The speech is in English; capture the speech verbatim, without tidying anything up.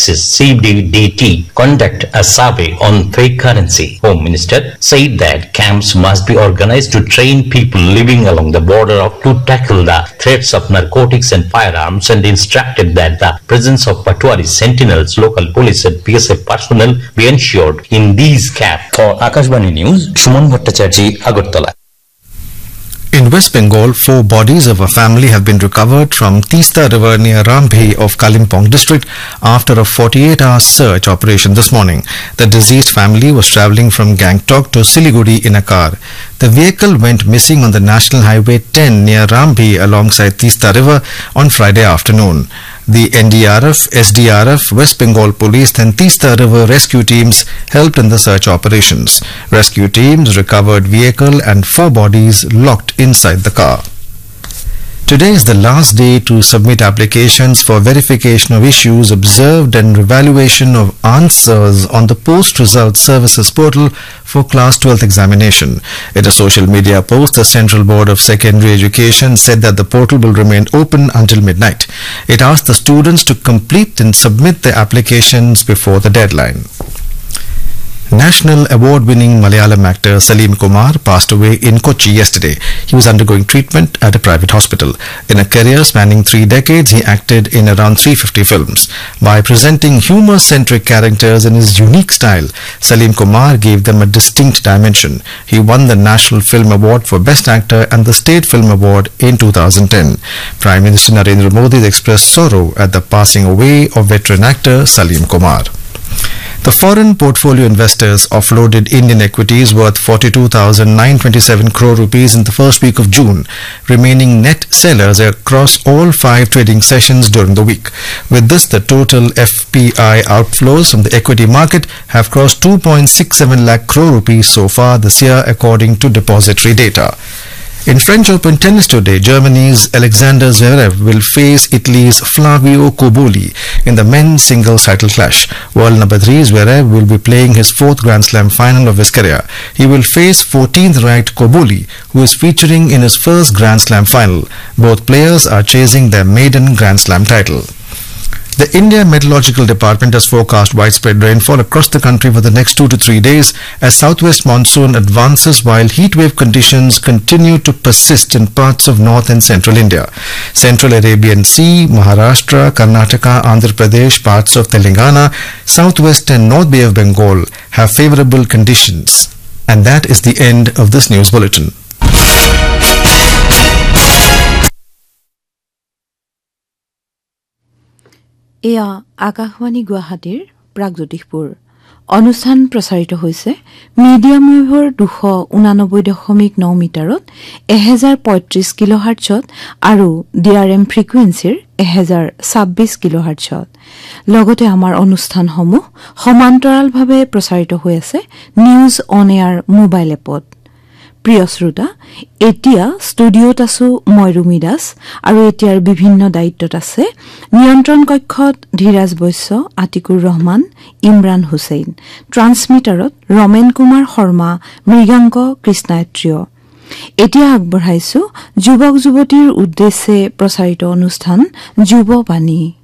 Axis C B D T conduct a survey on fake currency. Home Minister said that camps must be organized to train people living along the border to tackle the threats of narcotics and firearms, and instructed that the presence of Patwari sentinels, local police and P S F personnel be ensured in these camps. For Akashvani News, Shumon Bhattacharjee, Agartala. In West Bengal, four bodies of a family have been recovered from Tista River near Rambhi of Kalimpong district after a forty-eight hour search operation this morning. The deceased family was travelling from Gangtok to Siliguri in a car. The vehicle went missing on the National Highway ten near Rambhi alongside Tista River on Friday afternoon. The N D R F, S D R F, West Bengal Police and Tista River rescue teams helped in the search operations. Rescue teams recovered vehicle and four bodies locked inside the car. Today is the last day to submit applications for verification of issues observed and evaluation of answers on the Post Result Services portal for Class twelfth examination. In a social media post, the Central Board of Secondary Education said that the portal will remain open until midnight. It asked the students to complete and submit their applications before the deadline. National award-winning Malayalam actor Salim Kumar passed away in Kochi yesterday. He was undergoing treatment at a private hospital. In a career spanning three decades, he acted in around three hundred fifty films. By presenting humor-centric characters in his unique style, Salim Kumar gave them a distinct dimension. He won the National Film Award for Best Actor and the State Film Award in two thousand ten. Prime Minister Narendra Modi expressed sorrow at the passing away of veteran actor Salim Kumar. The foreign portfolio investors offloaded Indian equities worth forty-two thousand nine hundred twenty-seven crore rupees in the first week of June, remaining net sellers across all five trading sessions during the week. With this, the total F P I outflows from the equity market have crossed two point six seven lakh crore rupees so far this year, according to depository data. In French Open tennis today, Germany's Alexander Zverev will face Italy's Flavio Cobolli in the men's singles title clash. World number three Zverev will be playing his fourth Grand Slam final of his career. He will face fourteenth ranked Cobolli, who is featuring in his first Grand Slam final. Both players are chasing their maiden Grand Slam title. The India Meteorological Department has forecast widespread rainfall across the country for the next two to three days as southwest monsoon advances while heatwave conditions continue to persist in parts of north and central India. Central Arabian Sea, Maharashtra, Karnataka, Andhra Pradesh, parts of Telangana, southwest and north Bay of Bengal have favorable conditions. And that is the end of this news bulletin. এয়া আকাশবাণী গুৱাহাটীৰ প্ৰাগজ্যোতিষপুৰ অনুষ্ঠান প্ৰচাৰিত হৈছে medium ৱেভৰ দুশ ঊনানব্বৈ দশমিক ন মিটাৰত এক হাজাৰ পঁয়ত্ৰিশ কিলোহাৰ্টছত আৰু ডিআৰএম ফ্ৰিকুৱেন্সিৰ এক হাজাৰ ছাব্বিশ কিলোহাৰ্টছত। লগতে আমাৰ অনুষ্ঠানসমূহ সমান্তৰালভাৱে প্ৰচাৰিত হৈ আছে নিউজ অন এয়াৰ মোবাইল এপত। প্ৰিয় শ্ৰোতা, এতিয়া ষ্টুডিঅ'ত আছো মই ৰুমি দাস আৰু এতিয়াৰ বিভিন্ন দায়িত্বত আছে নিয়ন্ত্ৰণ কক্ষত ধীৰাজ বৈশ্য, আতিকুৰ ৰহমান, ইমৰান হুছেইন, ট্ৰান্সমিটাৰত ৰমেন কুমাৰ শৰ্মা, মৃগাংক কৃষ্ণায়ত্ৰীয়। এতিয়া আগবঢ়াইছো যুৱক যুৱতীৰ উদ্দেশ্যে প্ৰচাৰিত অনুষ্ঠান যুৱবাণী।